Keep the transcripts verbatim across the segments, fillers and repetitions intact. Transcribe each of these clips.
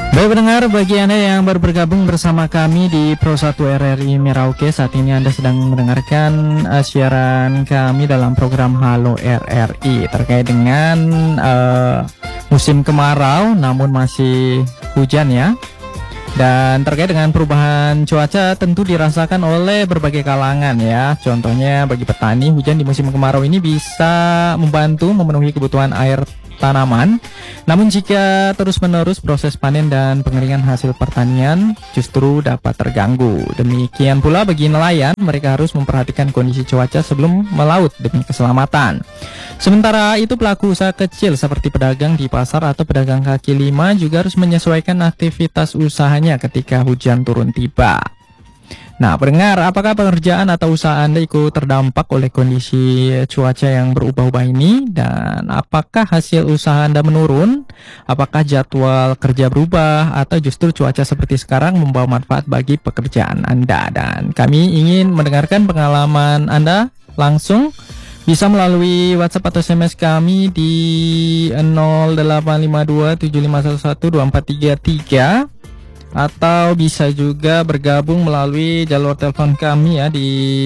Baik pendengar, bagi Anda yang baru bergabung bersama kami di Pro satu R R I Merauke, saat ini Anda sedang mendengarkan uh, siaran kami dalam program Halo R R I terkait dengan uh, musim kemarau namun masih hujan ya. Dan terkait dengan perubahan cuaca tentu dirasakan oleh berbagai kalangan ya. Contohnya bagi petani, hujan di musim kemarau ini bisa membantu memenuhi kebutuhan air tanaman. Namun jika terus-menerus proses panen dan pengeringan hasil pertanian justru dapat terganggu. Demikian pula bagi nelayan, mereka harus memperhatikan kondisi cuaca sebelum melaut demi keselamatan. Sementara itu pelaku usaha kecil seperti pedagang di pasar atau pedagang kaki lima juga harus menyesuaikan aktivitas usahanya ketika hujan turun tiba. Nah, pendengar, apakah pekerjaan atau usaha Anda ikut terdampak oleh kondisi cuaca yang berubah-ubah ini? Dan apakah hasil usaha Anda menurun? Apakah jadwal kerja berubah? Atau justru cuaca seperti sekarang membawa manfaat bagi pekerjaan Anda? Dan kami ingin mendengarkan pengalaman Anda langsung. Bisa melalui WhatsApp atau S M S kami di nol delapan lima dua tujuh lima satu satu dua empat tiga tiga. Atau bisa juga bergabung melalui jalur telepon kami ya di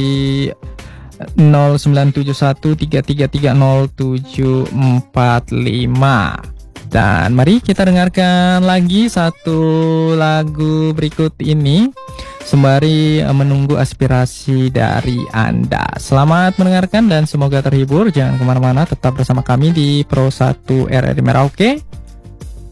nol sembilan tujuh satu tiga tiga tiga nol tujuh empat lima. Dan mari kita dengarkan lagi satu lagu berikut ini sembari menunggu aspirasi dari Anda. Selamat mendengarkan dan semoga terhibur. Jangan kemana-mana, tetap bersama kami di Pro satu R R I Merauke.